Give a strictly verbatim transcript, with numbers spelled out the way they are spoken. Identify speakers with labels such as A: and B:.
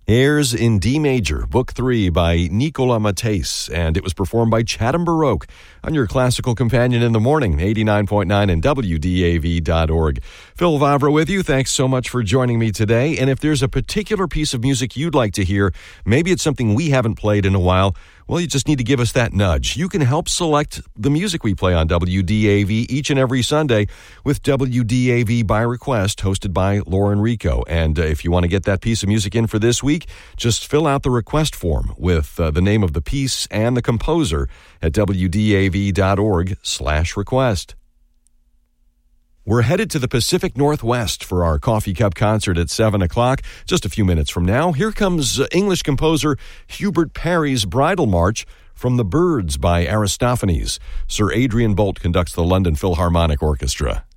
A: Airs in D Major, Book three by Nicola Matisse, and it was performed by Chatham Baroque on your classical companion in the morning, eighty-nine point nine and W D A V dot org. Phil Vavra with you. Thanks so much for joining me today. And if there's a particular piece of music you'd like to hear, maybe it's something we haven't played in a while, well, you just need to give us that nudge. You can help select the music we play on W D A V each and every Sunday with W D A V by Request, hosted by Lauren Rico. And uh, if you want to get that piece of music in for this week, just fill out the request form with uh, the name of the piece and the composer at W D A V dot org slash request. We're headed to the Pacific Northwest for our Coffee Cup concert at seven o'clock. Just a few minutes from now, here comes English composer Hubert Parry's Bridal March from The Birds by Aristophanes. Sir Adrian Boult conducts the London Philharmonic Orchestra.